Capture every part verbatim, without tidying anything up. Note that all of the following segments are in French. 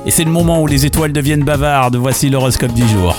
Et c'est le moment où les étoiles deviennent bavardes. Voici l'horoscope du jour.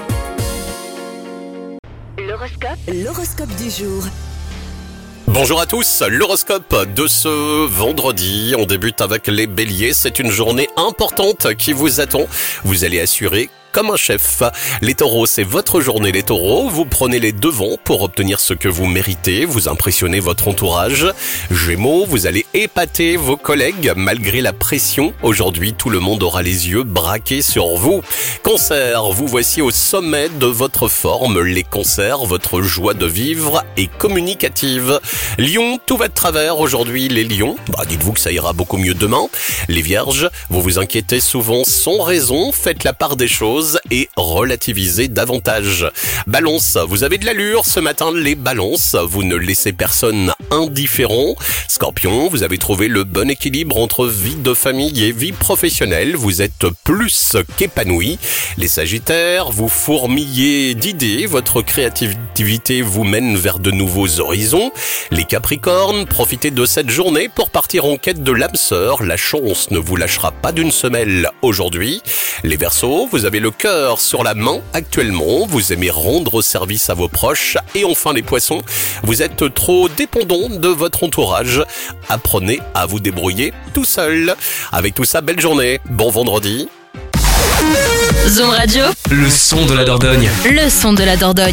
L'horoscope, l'horoscope du jour. Bonjour à tous, l'horoscope de ce vendredi. On débute avec les béliers. C'est une journée importante qui vous attend. Vous allez assurer comme un chef. Les taureaux, c'est votre journée les taureaux. Vous prenez les devants pour obtenir ce que vous méritez. Vous impressionnez votre entourage. Gémeaux, vous allez épater vos collègues malgré la pression. Aujourd'hui, tout le monde aura les yeux braqués sur vous. Cancer, vous voici au sommet de votre forme. Les cancers, votre joie de vivre est communicative. Lion, tout va de travers aujourd'hui les lions. Bah, dites-vous que ça ira beaucoup mieux demain. Les vierges, vous vous inquiétez souvent sans raison. Faites la part des choses et relativisez davantage. Balance, vous avez de l'allure ce matin les balances, vous ne laissez personne indifférent. Scorpion, vous avez trouvé le bon équilibre entre vie de famille et vie professionnelle, vous êtes plus qu'épanoui. Les sagittaires, vous fourmillez d'idées, votre créativité vous mène vers de nouveaux horizons. Les capricornes, profitez de cette journée pour partir en quête de l'âme sœur, la chance ne vous lâchera pas d'une semelle aujourd'hui. Les verseaux, vous avez le cœur sur la main actuellement, vous aimez rendre service à vos proches. Et enfin les poissons, vous êtes trop dépendant de votre entourage. Apprenez à vous débrouiller tout seul. Avec tout ça, belle journée, bon vendredi. Zoom Radio, le son de la Dordogne. le son de la Dordogne.